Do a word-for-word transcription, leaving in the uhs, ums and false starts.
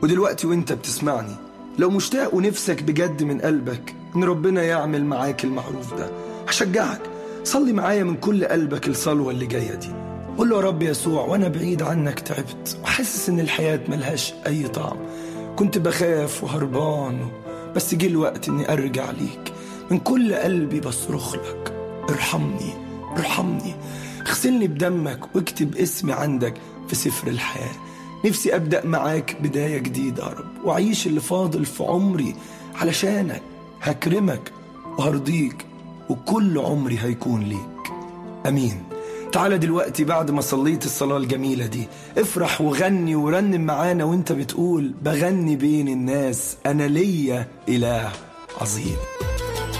ودلوقتي وانت بتسمعني، لو مشتاق ونفسك بجد من قلبك ان ربنا يعمل معاك المعروف ده، هشجعك صلي معايا من كل قلبك الصلوة اللي جاية دي. قول له يا رب يسوع، وانا بعيد عنك تعبت وحاسس ان الحياة ملهاش اي طعم، كنت بخاف وهربان، بس جه الوقت اني ارجع ليك من كل قلبي بصرخ لك، ارحمني ارحمني، اغسلني بدمك واكتب اسمي عندك في سفر الحياة. نفسي ابدأ معاك بداية جديدة يا رب، وأعيش اللي فاضل في عمري علشانك، هكرمك وهرضيك وكل عمري هيكون ليك. امين. تعالى دلوقتي بعد ما صليت الصلاة الجميلة دي افرح وغني ورنم معانا وانت بتقول: بغني بين الناس أنا ليا إله عظيم.